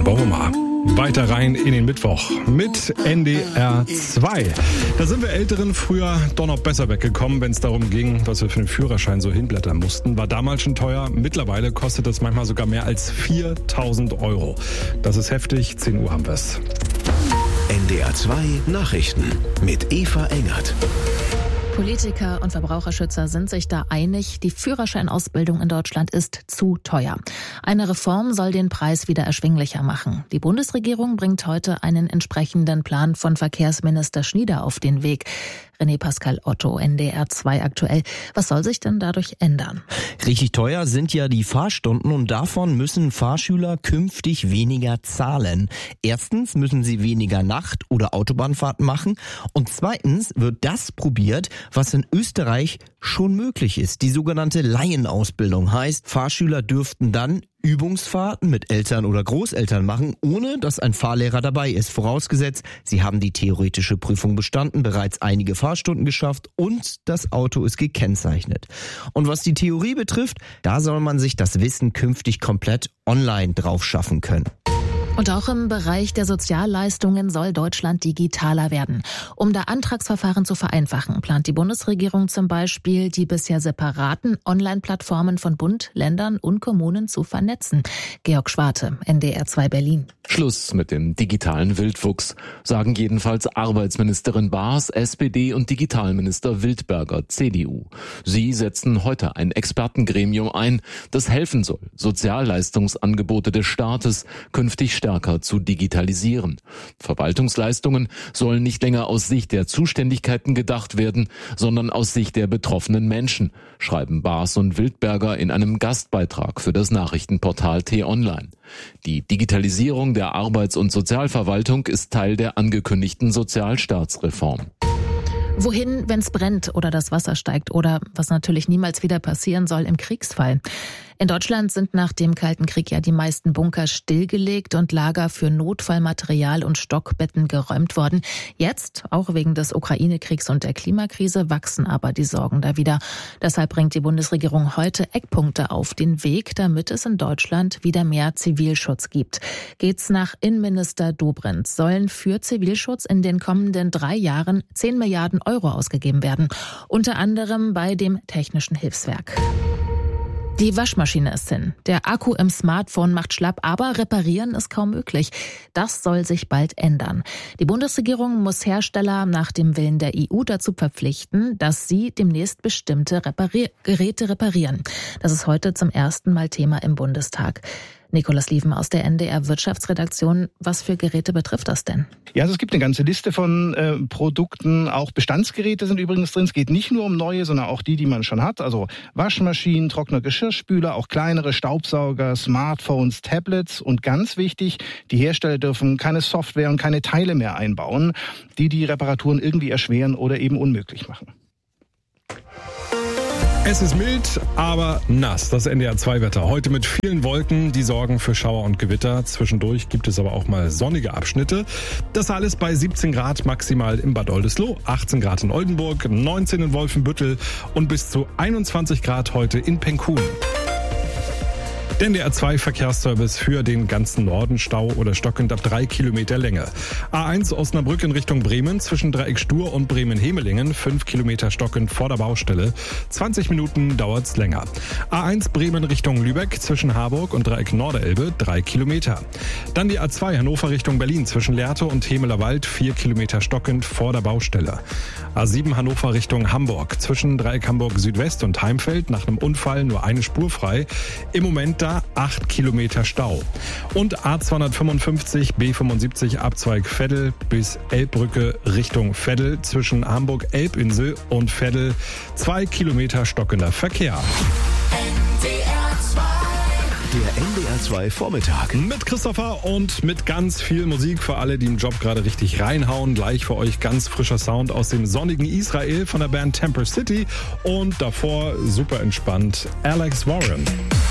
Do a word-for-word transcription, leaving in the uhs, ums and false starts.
dann wollen wir mal weiter rein in den Mittwoch mit N D R zwei. Da sind wir Älteren früher doch noch besser weggekommen, wenn es darum ging, was wir für den Führerschein so hinblättern mussten. War damals schon teuer. Mittlerweile kostet das manchmal sogar mehr als viertausend Euro. Das ist heftig. zehn Uhr haben wir es. N D R zwei Nachrichten mit Eva Engert. Politiker und Verbraucherschützer sind sich da einig, die Führerscheinausbildung in Deutschland ist zu teuer. Eine Reform soll den Preis wieder erschwinglicher machen. Die Bundesregierung bringt heute einen entsprechenden Plan von Verkehrsminister Schnieder auf den Weg. René Pascal Otto, N D R zwei aktuell. Was soll sich denn dadurch ändern? Richtig teuer sind ja die Fahrstunden und davon müssen Fahrschüler künftig weniger zahlen. Erstens müssen sie weniger Nacht- oder Autobahnfahrten machen und zweitens wird das probiert, was in Österreich schon möglich ist. Die sogenannte Laienausbildung heißt, Fahrschüler dürften dann Übungsfahrten mit Eltern oder Großeltern machen, ohne dass ein Fahrlehrer dabei ist. Vorausgesetzt, sie haben die theoretische Prüfung bestanden, bereits einige Fahrstunden geschafft und das Auto ist gekennzeichnet. Und was die Theorie betrifft, da soll man sich das Wissen künftig komplett online drauf schaffen können. Und auch im Bereich der Sozialleistungen soll Deutschland digitaler werden. Um da Antragsverfahren zu vereinfachen, plant die Bundesregierung zum Beispiel, die bisher separaten Online-Plattformen von Bund, Ländern und Kommunen zu vernetzen. Georg Schwarte, N D R zwei Berlin. Schluss mit dem digitalen Wildwuchs, sagen jedenfalls Arbeitsministerin Baas, S P D und Digitalminister Wildberger, C D U. Sie setzen heute ein Expertengremium ein, das helfen soll, Sozialleistungsangebote des Staates künftig stärker zu digitalisieren. Verwaltungsleistungen sollen nicht länger aus Sicht der Zuständigkeiten gedacht werden, sondern aus Sicht der betroffenen Menschen, schreiben Baas und Wildberger in einem Gastbeitrag für das Nachrichtenportal T-Online. Die Digitalisierung der Arbeits- und Sozialverwaltung ist Teil der angekündigten Sozialstaatsreform. Wohin, wenn's brennt oder das Wasser steigt oder, was natürlich niemals wieder passieren soll, im Kriegsfall? In Deutschland sind nach dem Kalten Krieg ja die meisten Bunker stillgelegt und Lager für Notfallmaterial und Stockbetten geräumt worden. Jetzt, auch wegen des Ukraine-Kriegs und der Klimakrise, wachsen aber die Sorgen da wieder. Deshalb bringt die Bundesregierung heute Eckpunkte auf den Weg, damit es in Deutschland wieder mehr Zivilschutz gibt. Geht's nach Innenminister Dobrindt, sollen für Zivilschutz in den kommenden drei Jahren zehn Milliarden Euro ausgegeben werden. Unter anderem bei dem Technischen Hilfswerk. Die Waschmaschine ist hin. Der Akku im Smartphone macht schlapp, aber reparieren ist kaum möglich. Das soll sich bald ändern. Die Bundesregierung muss Hersteller nach dem Willen der E U dazu verpflichten, dass sie demnächst bestimmte Reparier- Geräte reparieren. Das ist heute zum ersten Mal Thema im Bundestag. Nikolaus Lieven aus der N D R Wirtschaftsredaktion. Was für Geräte betrifft das denn? Ja, also es gibt eine ganze Liste von äh, Produkten. Auch Bestandsgeräte sind übrigens drin. Es geht nicht nur um neue, sondern auch die, die man schon hat. Also Waschmaschinen, Trockner, Geschirrspüler, auch kleinere Staubsauger, Smartphones, Tablets. Und ganz wichtig, die Hersteller dürfen keine Software und keine Teile mehr einbauen, die die Reparaturen irgendwie erschweren oder eben unmöglich machen. Es ist mild, aber nass. Das N D R zwei Wetter. Heute mit vielen Wolken, die sorgen für Schauer und Gewitter. Zwischendurch gibt es aber auch mal sonnige Abschnitte. Das alles bei siebzehn Grad maximal in Bad Oldesloe, achtzehn Grad in Oldenburg, neunzehn in Wolfenbüttel und bis zu einundzwanzig Grad heute in Penkun. Der N D R zwei Verkehrsservice für den ganzen Norden, Stau oder stockend ab drei Kilometer Länge. A eins Osnabrück in Richtung Bremen zwischen Dreieck Stur und Bremen-Hemelingen, fünf Kilometer stockend vor der Baustelle. zwanzig Minuten dauert's länger. A eins Bremen Richtung Lübeck zwischen Harburg und Dreieck Norderelbe, drei Kilometer. Dann die A zwei Hannover Richtung Berlin zwischen Lehrte und Hemeler Wald, vier Kilometer stockend vor der Baustelle. A sieben Hannover Richtung Hamburg zwischen Dreieck Hamburg Südwest und Heimfeld nach einem Unfall nur eine Spur frei. Im Moment da acht Kilometer Stau. Und A zweihundertfünfundfünfzig B fünfundsiebzig Abzweig Veddel bis Elbbrücke Richtung Veddel zwischen Hamburg-Elbinsel und Veddel, zwei Kilometer stockender Verkehr. Der N D R zwei Vormittag. Mit Christopher und mit ganz viel Musik für alle, die im Job gerade richtig reinhauen. Gleich für euch ganz frischer Sound aus dem sonnigen Israel von der Band Temper City. Und davor super entspannt Alex Warren.